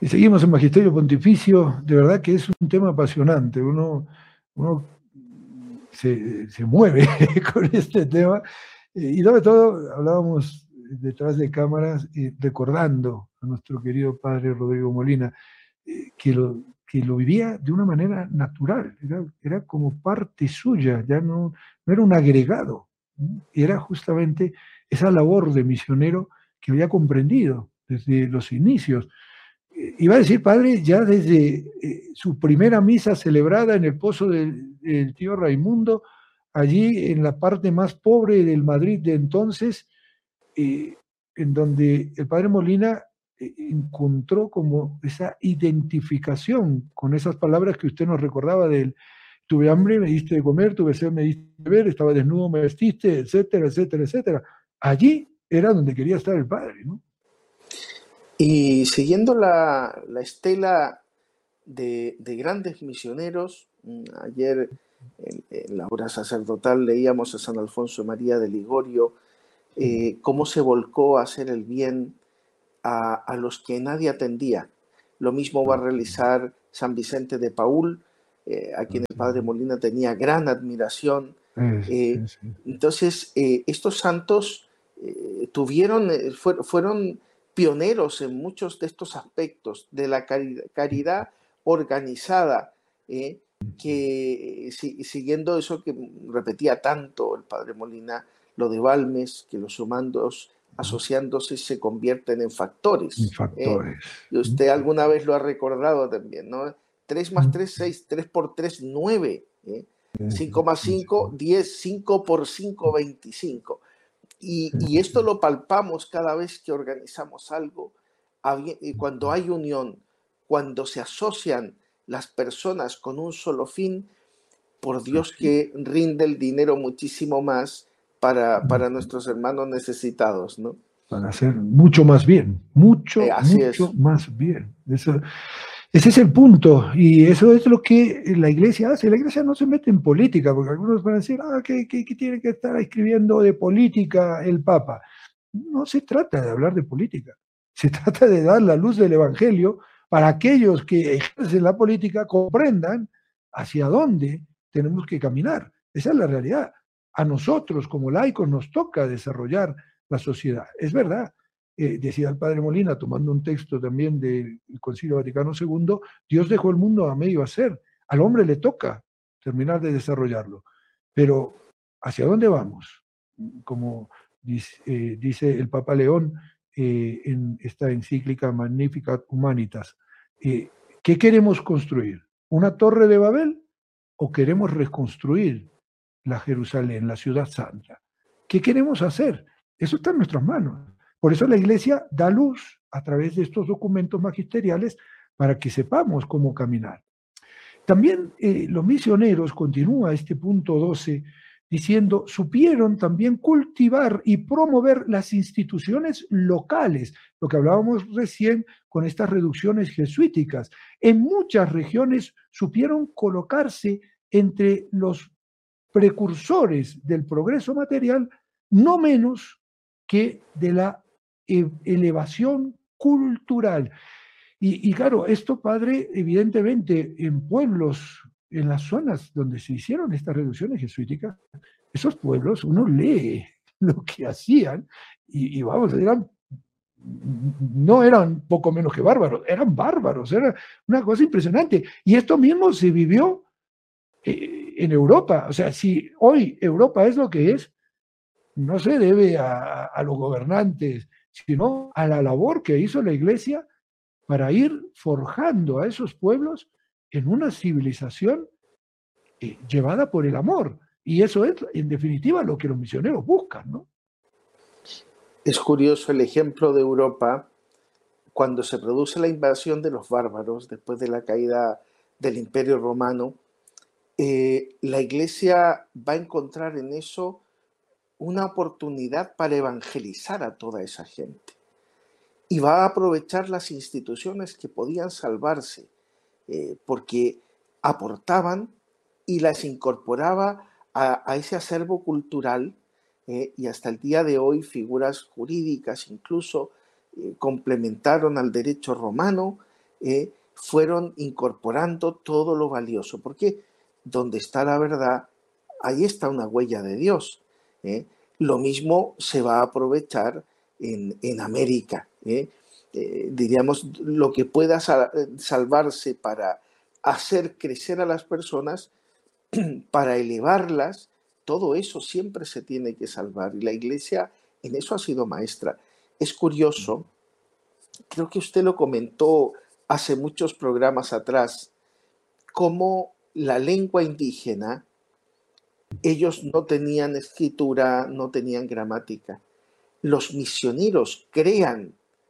Y seguimos en Magisterio Pontificio, de verdad que es un tema apasionante, uno se mueve con este tema. Y sobre todo hablábamos detrás de cámaras, recordando a nuestro querido padre Rodrigo Molina, que lo vivía de una manera natural, era como parte suya, ya no era un agregado, ¿no? Era justamente esa labor de misionero que había comprendido desde los inicios. Iba a decir, padre, ya desde su primera misa celebrada en el pozo del tío Raimundo, allí en la parte más pobre del Madrid de entonces, en donde el padre Molina encontró como esa identificación con esas palabras que usted nos recordaba del tuve hambre, me diste de comer, tuve sed, me diste de beber, estaba desnudo, me vestiste, etcétera, etcétera, etcétera. Allí era donde quería estar el padre, ¿no? Y siguiendo la estela de grandes misioneros, ayer en la hora sacerdotal leíamos a San Alfonso María de Ligorio, cómo se volcó a hacer el bien a los que nadie atendía. Lo mismo va a realizar San Vicente de Paúl, a quien el padre Molina tenía gran admiración. Eh, entonces, estos santos fueron pioneros en muchos de estos aspectos de la caridad organizada, que siguiendo eso que repetía tanto el padre Molina, lo de Balmes, que los humanos asociándose se convierten en factores. Factores. Y usted alguna vez lo ha recordado también, ¿no? 3 más 3, 6, 3 por 3, 9. 5 más 5, 10, 5 por 5, 25. Y esto lo palpamos cada vez que organizamos algo, cuando hay unión, cuando se asocian las personas con un solo fin, por Dios que rinde el dinero muchísimo más para nuestros hermanos necesitados, ¿no? Para hacer mucho más bien, mucho, Así mucho es. más bien. Ese es el punto, y eso es lo que la iglesia hace. La iglesia no se mete en política, porque algunos van a decir, ¿qué tiene que estar escribiendo de política el Papa? No se trata de hablar de política, se trata de dar la luz del Evangelio para aquellos que ejercen la política comprendan hacia dónde tenemos que caminar. Esa es la realidad. A nosotros como laicos nos toca desarrollar la sociedad. Es verdad, decía el padre Molina, tomando un texto también del Concilio Vaticano II, Dios dejó el mundo a medio hacer. Al hombre le toca terminar de desarrollarlo. Pero, ¿hacia dónde vamos? Como dice el Papa León en esta encíclica Magnificat Humanitas, ¿qué queremos construir? ¿Una torre de Babel o queremos reconstruir la Jerusalén, la ciudad santa? ¿Qué queremos hacer? Eso está en nuestras manos. Por eso la Iglesia da luz a través de estos documentos magisteriales para que sepamos cómo caminar. También los misioneros, continúa este punto 12, diciendo, supieron también cultivar y promover las instituciones locales, lo que hablábamos recién con estas reducciones jesuíticas. En muchas regiones supieron colocarse entre los precursores del progreso material, no menos que de la elevación cultural. Y claro, esto, padre, evidentemente en pueblos, en las zonas donde se hicieron estas reducciones jesuíticas, esos pueblos, uno lee lo que hacían y vamos, no eran poco menos que bárbaros, era una cosa impresionante. Y esto mismo se vivió en Europa. O sea, si hoy Europa es lo que es, no se debe a los gobernantes, sino a la labor que hizo la Iglesia para ir forjando a esos pueblos en una civilización llevada por el amor. Y eso es, en definitiva, lo que los misioneros buscan, ¿no? Es curioso el ejemplo de Europa cuando se produce la invasión de los bárbaros después de la caída del Imperio Romano. La Iglesia va a encontrar en eso una oportunidad para evangelizar a toda esa gente y va a aprovechar las instituciones que podían salvarse porque aportaban y las incorporaba a ese acervo cultural y hasta el día de hoy figuras jurídicas incluso complementaron al derecho romano fueron incorporando todo lo valioso, porque donde está la verdad, ahí está una huella de Dios. Lo mismo se va a aprovechar en América. Diríamos, lo que pueda salvarse para hacer crecer a las personas, para elevarlas, todo eso siempre se tiene que salvar. Y la Iglesia en eso ha sido maestra. Es curioso, creo que usted lo comentó hace muchos programas atrás, cómo la lengua indígena, ellos no tenían escritura, no tenían gramática. Los misioneros crean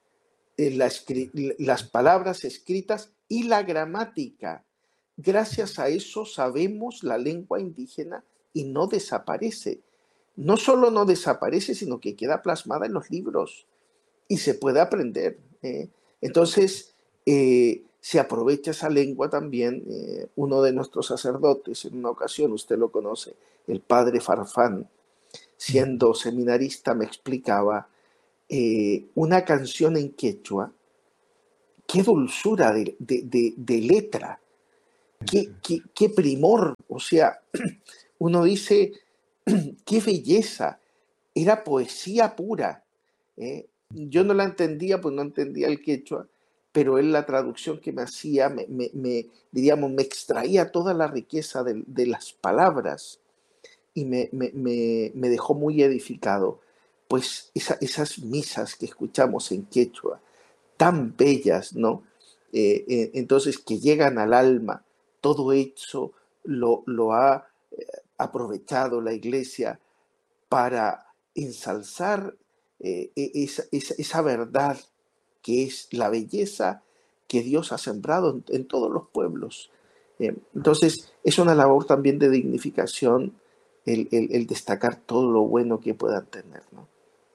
las palabras escritas y la gramática. Gracias a eso sabemos la lengua indígena y no desaparece. No solo no desaparece, sino que queda plasmada en los libros y se puede aprender. Entonces, se aprovecha esa lengua también. Uno de nuestros sacerdotes, en una ocasión, usted lo conoce, el padre Farfán, siendo seminarista, me explicaba una canción en quechua. Qué dulzura de letra, qué primor. O sea, uno dice, qué belleza, era poesía pura. Yo no la entendía, pues no entendía el quechua, pero él, la traducción que me hacía, diríamos, me extraía toda la riqueza de las palabras y me dejó muy edificado. Pues esas misas que escuchamos en quechua, tan bellas, ¿no? Entonces, que llegan al alma, todo eso lo ha aprovechado la Iglesia para ensalzar esa verdad que es la belleza que Dios ha sembrado en todos los pueblos. Entonces, es una labor también de dignificación el destacar todo lo bueno que puedan tener, ¿no?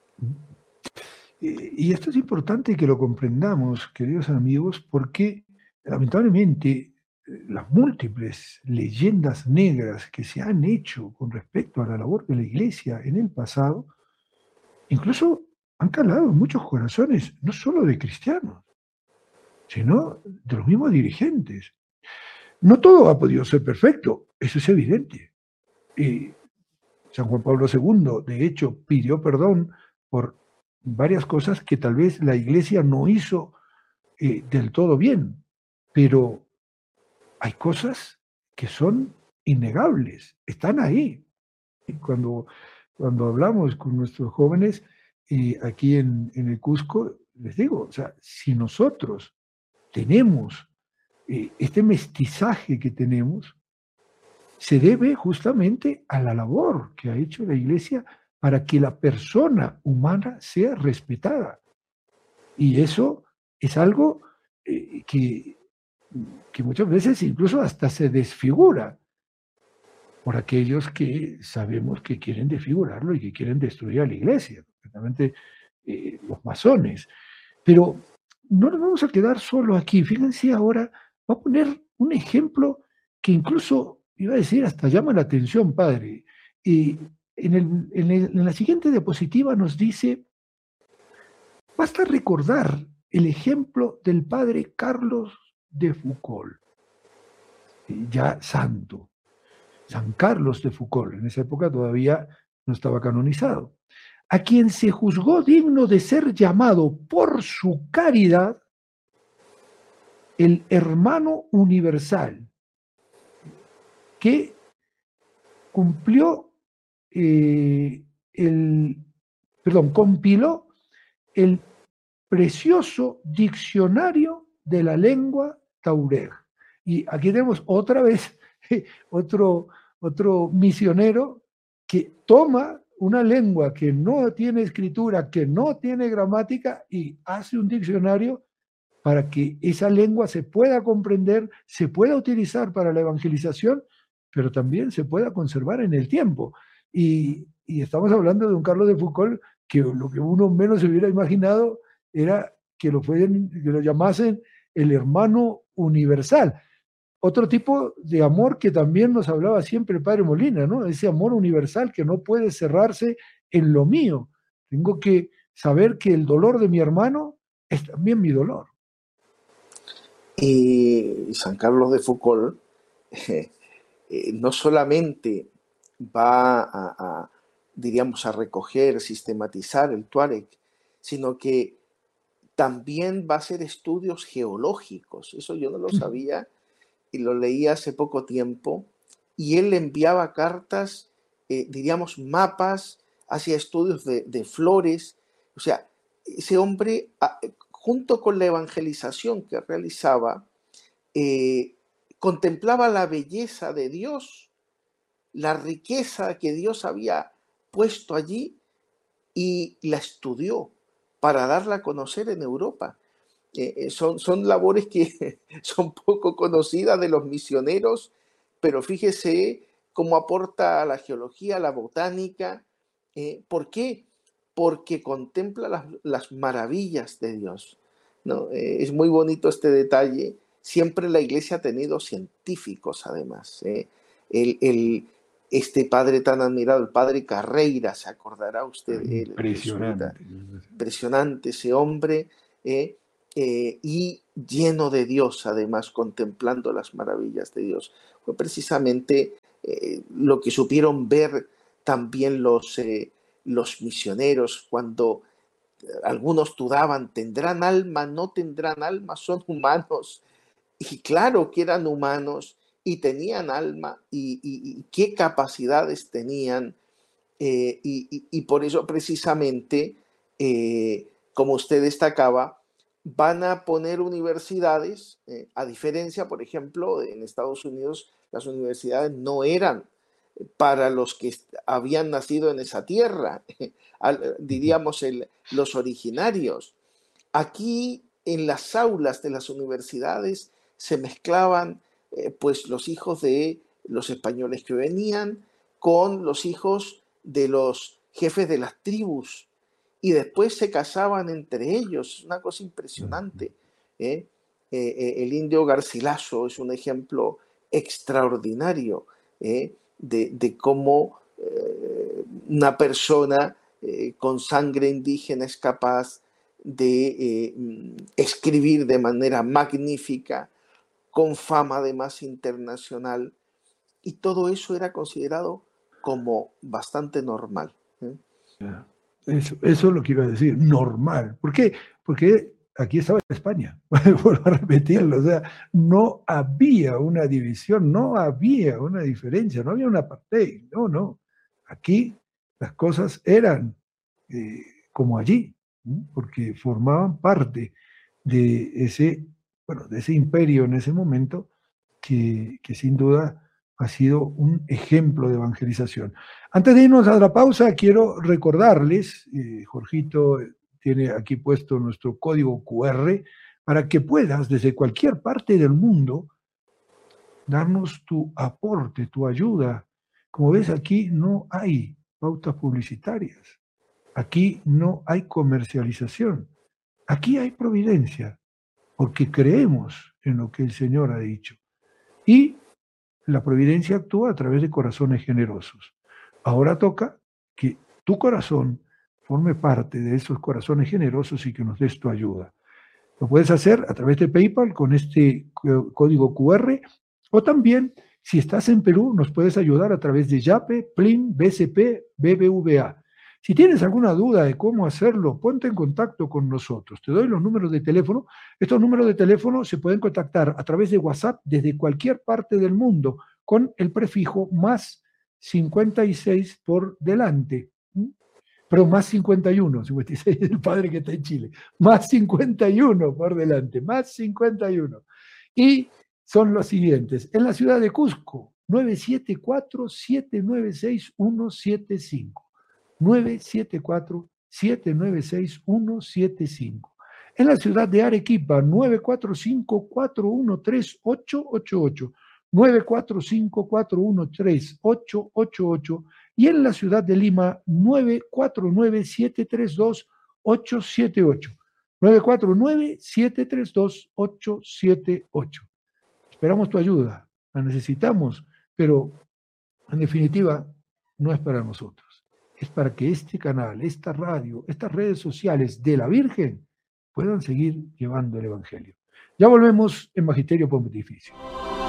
Y esto es importante que lo comprendamos, queridos amigos, porque lamentablemente las múltiples leyendas negras que se han hecho con respecto a la labor de la Iglesia en el pasado, incluso han calado en muchos corazones, no solo de cristianos, sino de los mismos dirigentes. No todo ha podido ser perfecto, eso es evidente. Y San Juan Pablo II, de hecho, pidió perdón por varias cosas que tal vez la Iglesia no hizo del todo bien, pero hay cosas que son innegables, están ahí. Y cuando hablamos con nuestros jóvenes aquí en el Cusco, les digo, o sea, si nosotros tenemos este mestizaje que tenemos, se debe justamente a la labor que ha hecho la Iglesia para que la persona humana sea respetada. Y eso es algo que muchas veces incluso hasta se desfigura por aquellos que sabemos que quieren desfigurarlo y que quieren destruir a la Iglesia, concretamente los masones. Pero no nos vamos a quedar solo aquí. Fíjense ahora, voy a poner un ejemplo que incluso, iba a decir, hasta llama la atención, padre. En la siguiente diapositiva nos dice, basta recordar el ejemplo del padre Carlos de Foucauld, ya santo, San Carlos de Foucauld. En esa época todavía no estaba canonizado, a quien se juzgó digno de ser llamado por su caridad el hermano universal, que compiló el precioso diccionario de la lengua Taureg. Y aquí tenemos otra vez otro misionero que toma una lengua que no tiene escritura, que no tiene gramática, y hace un diccionario para que esa lengua se pueda comprender, se pueda utilizar para la evangelización, pero también se pueda conservar en el tiempo. Y estamos hablando de un Carlos de Foucauld que lo que uno menos se hubiera imaginado era que lo llamasen el hermano universal. Otro tipo de amor que también nos hablaba siempre el padre Molina, ¿no? Ese amor universal que no puede cerrarse en lo mío. Tengo que saber que el dolor de mi hermano es también mi dolor. Y San Carlos de Foucault no solamente va diríamos, a recoger, sistematizar el Tuareg, sino que también va a hacer estudios geológicos. Eso yo no lo sabía y lo leí hace poco tiempo. Y él enviaba cartas, diríamos, mapas, hacía estudios de flores. O sea, ese hombre, junto con la evangelización que realizaba, contemplaba la belleza de Dios, la riqueza que Dios había puesto allí y la estudió para darla a conocer en Europa. Son labores que son poco conocidas de los misioneros, pero fíjese cómo aporta a la geología, a la botánica. ¿Por qué? Porque contempla las maravillas de Dios, ¿no? Es muy bonito este detalle. Siempre la Iglesia ha tenido científicos, además. Este padre tan admirado, el padre Carreira, se acordará usted de él, el jesuita. Impresionante. Impresionante ese hombre, y lleno de Dios, además, contemplando las maravillas de Dios. Fue precisamente lo que supieron ver también los misioneros cuando algunos dudaban, ¿tendrán alma? ¿No tendrán alma? Son humanos. Y claro que eran humanos y tenían alma y qué capacidades tenían. Y por eso precisamente, como usted destacaba, van a poner universidades, a diferencia, por ejemplo, en Estados Unidos, las universidades no eran para los que habían nacido en esa tierra, diríamos los originarios. Aquí en las aulas de las universidades se mezclaban pues los hijos de los españoles que venían con los hijos de los jefes de las tribus y después se casaban entre ellos, una cosa impresionante. ¿eh? El indio Garcilaso es un ejemplo extraordinario de cómo una persona con sangre indígena es capaz de escribir de manera magnífica, con fama además internacional, y todo eso era considerado como bastante normal. Eso es lo que iba a decir, normal. ¿Por qué? Porque aquí estaba España, vuelvo a repetirlo, o sea, no había una división, no había una diferencia, no había una apartheid, no, no. Aquí las cosas eran como allí, ¿no? Porque formaban parte de ese, bueno, de ese imperio en ese momento que sin duda ha sido un ejemplo de evangelización. Antes de irnos a la pausa, quiero recordarles, Jorgito tiene aquí puesto nuestro código QR, para que puedas desde cualquier parte del mundo darnos tu aporte, tu ayuda. Como ves, aquí no hay pautas publicitarias, aquí no hay comercialización, aquí hay providencia, porque creemos en lo que el Señor ha dicho. Y la providencia actúa a través de corazones generosos. Ahora toca que tu corazón forme parte de esos corazones generosos y que nos des tu ayuda. Lo puedes hacer a través de PayPal con este código QR, o también, si estás en Perú, nos puedes ayudar a través de Yape, Plin, BCP, BBVA. Si tienes alguna duda de cómo hacerlo, ponte en contacto con nosotros. Te doy los números de teléfono. Estos números de teléfono se pueden contactar a través de WhatsApp desde cualquier parte del mundo con el prefijo más 56 por delante. Pero más 51, 56 es el padre que está en Chile. Más 51 por delante, más 51. Y son los siguientes. En la ciudad de Cusco, 974-796-175. 974-796-175. En la ciudad de Arequipa, 945-413-888. 945-413-888. Y en la ciudad de Lima, 949-732-878. 949-732-878. Esperamos tu ayuda, la necesitamos, pero en definitiva no es para nosotros. Es para que este canal, esta radio, estas redes sociales de la Virgen puedan seguir llevando el Evangelio. Ya volvemos en Magisterio Pontificio.